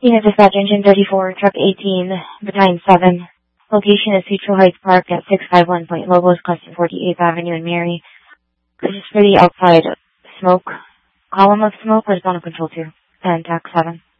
Unit Dispatch Engine 34, Truck 18, Battalion 7. Location is Sutro Heights Park at 651 Point Lobos, Custom 48th Avenue in Mary. This is for the outside smoke, column of smoke, horizontal control 2, and TAC 7.